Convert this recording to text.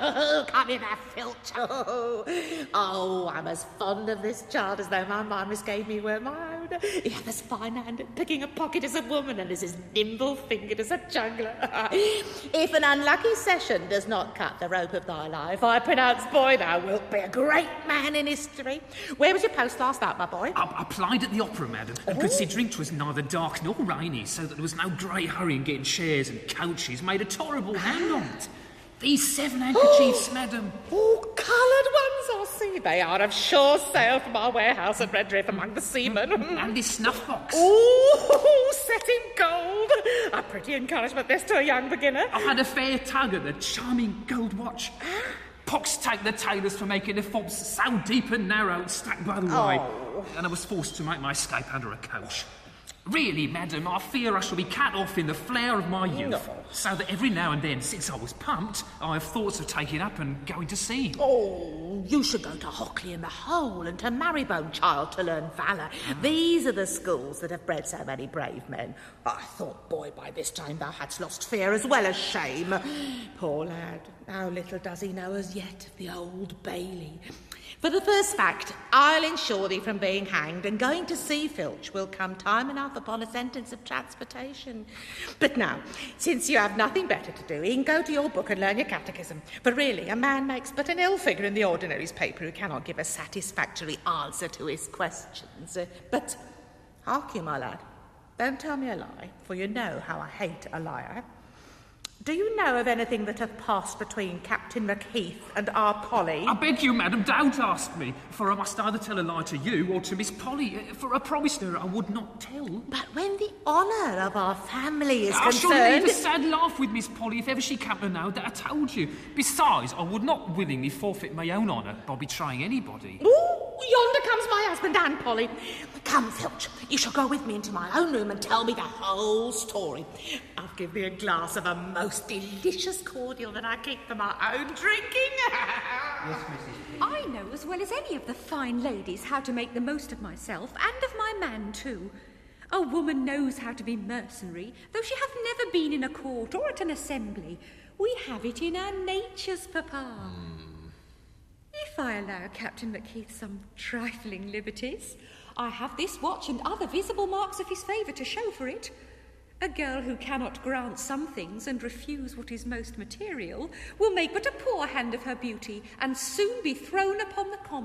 Come here, Filch. Oh, I'm as fond of this child as though my mistress gave me were my own. He hath as fine hand at picking a pocket as a woman and is as nimble-fingered as a juggler. If an unlucky session does not cut the rope of thy life, I pronounce, boy, thou wilt be a great man in history. Where was your post last night, my boy? I applied at the opera, madam, and considering 'twas neither dark nor rainy, so that there was no great hurry in getting chairs and couches, made a tolerable hand on it. These 7 handkerchiefs, madam. Oh, coloured ones, I see. They are of sure sale from our warehouse at Redriff among the seamen. And this snuff box. Oh, set in gold. A pretty encouragement this to a young beginner. I had a fair tug at the charming gold watch. Pox take the tailors for making the fobs so deep and narrow, stuck by the way. And I was forced to make my escape under a coach. Really, madam, I fear I shall be cut off in the flower of my youth, so that every now and then, since I was pumped, I have thoughts of taking up and going to sea. Oh, you should go to Hockley in the Hole and to Marybone, child, to learn valour. These are the schools that have bred so many brave men. I thought, boy, by this time thou hadst lost fear as well as shame. Poor lad, how little does he know as yet of the Old Bailey. For the first fact, I'll ensure thee from being hanged, and going to sea, Filch, will come time enough upon a sentence of transportation. But now, since you have nothing better to do, e'en go to your book and learn your catechism. For really, a man makes but an ill figure in the Ordinary's paper who cannot give a satisfactory answer to his questions. But, hark you, my lad, don't tell me a lie, for you know how I hate a liar. Do you know of anything that hath passed between Captain Macheath and our Polly? I beg you, madam, don't ask me, for I must either tell a lie to you or to Miss Polly, for I promised her I would not tell. But when the honour of our family is I shall concerned... leave a sad laugh with Miss Polly if ever she come to know that I told you. Besides, I would not willingly forfeit my own honour by betraying anybody. Ooh, yonder comes my husband and Polly. Come, Filch, you shall go with me into my own room and tell me the whole story. I'll give thee a glass of a most delicious cordial that I keep for my own drinking. Yes, Mrs. P. I know as well as any of the fine ladies how to make the most of myself, and of my man too. A woman knows how to be mercenary, though she hath never been in a court or at an assembly. We have it in our natures, Papa. If I allow Captain Macheath some trifling liberties, I have this watch and other visible marks of his favour to show for it. A girl who cannot grant some things and refuse what is most material will make but a poor hand of her beauty, and soon be thrown upon the common.